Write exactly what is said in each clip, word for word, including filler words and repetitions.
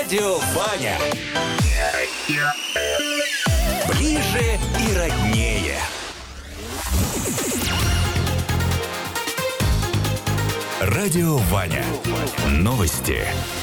Радио Ваня. Ближе и роднее. Радио Ваня. Новости.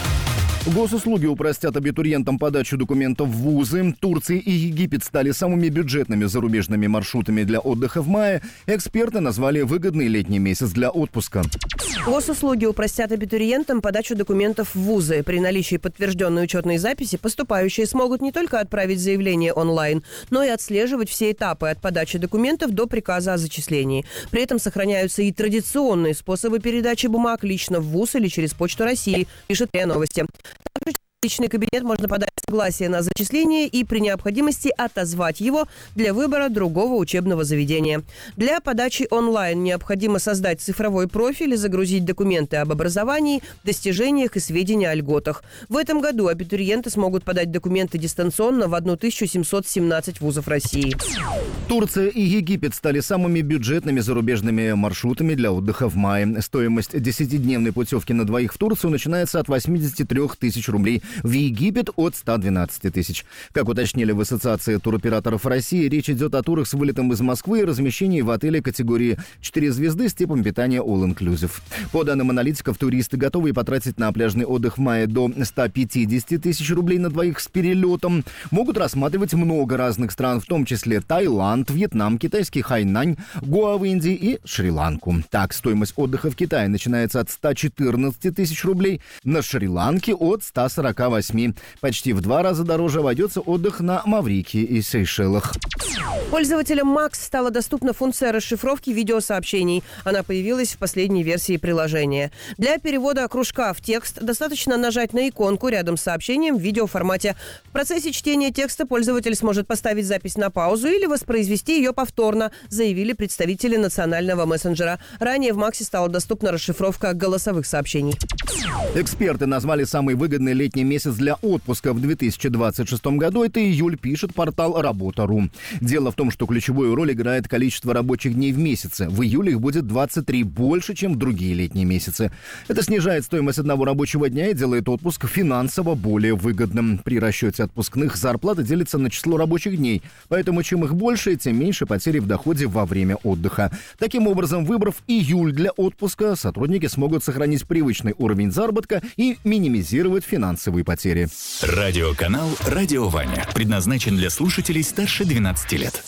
Госуслуги упростят абитуриентам подачу документов в вузы. Турция и Египет стали самыми бюджетными зарубежными маршрутами для отдыха в мае. Эксперты назвали выгодный летний месяц для отпуска. Госуслуги упростят абитуриентам подачу документов в вузы. При наличии подтвержденной учетной записи поступающие смогут не только отправить заявление онлайн, но и отслеживать все этапы от подачи документов до приказа о зачислении. При этом сохраняются и традиционные способы передачи бумаг лично в вуз или через Почту России, пишет РИА Новости. Также в личный кабинет можно подать согласие на зачисление и при необходимости отозвать его для выбора другого учебного заведения. Для подачи онлайн необходимо создать цифровой профиль и загрузить документы об образовании, достижениях и сведения о льготах. В этом году абитуриенты смогут подать документы дистанционно в тысячу семьсот семнадцать вузов России. Турция и Египет стали самыми бюджетными зарубежными маршрутами для отдыха в мае. Стоимость десятидневной путевки на двоих в Турцию начинается от восемьдесят три тысячи рублей, в Египет от ста двенадцати тысяч. Как уточнили в Ассоциации туроператоров России, речь идет о турах с вылетом из Москвы и размещении в отеле категории четыре звезды с типом питания All Inclusive. По данным аналитиков, туристы, готовые потратить на пляжный отдых в мае до ста пятидесяти тысяч рублей на двоих с перелетом, могут рассматривать много разных стран, в том числе Таиланд, Вьетнам, китайский Хайнань, Гоа в Индии и Шри-Ланку. Так, стоимость отдыха в Китае начинается от ста четырнадцати тысяч рублей, на Шри-Ланке от ста сорока восьми. Почти в два раза дороже обойдется отдых на Маврикии и Сейшелах. Пользователям Макс стала доступна функция расшифровки видеосообщений. Она появилась в последней версии приложения. Для перевода кружка в текст достаточно нажать на иконку рядом с сообщением в видеоформате. В процессе чтения текста пользователь сможет поставить запись на паузу или воспроизвести ее повторно, заявили представители национального мессенджера. Ранее в Максе стала доступна расшифровка голосовых сообщений. Эксперты назвали самый выгодный летний месяц для отпуска в две тысячи двадцать шестом году. Это июль, пишет портал работа точка ру. Дело в том, что ключевую роль играет количество рабочих дней в месяце. В июле их будет двадцать три, больше, чем в другие летние месяцы. Это снижает стоимость одного рабочего дня и делает отпуск финансово более выгодным. При расчете отпускных зарплата делится на число рабочих дней, поэтому чем их больше, тем меньше потери в доходе во время отдыха. Таким образом, выбрав июль для отпуска, сотрудники смогут сохранить привычный уровень заработка и минимизировать финансовые потери. Радиоканал «Радио Ваня» предназначен для слушателей старше двенадцати лет.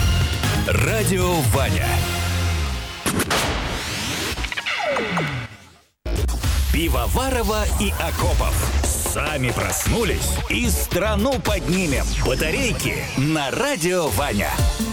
Радио Ваня. Пивоварова и Акопов. Сами проснулись и страну поднимем. Батарейки на Радио Ваня.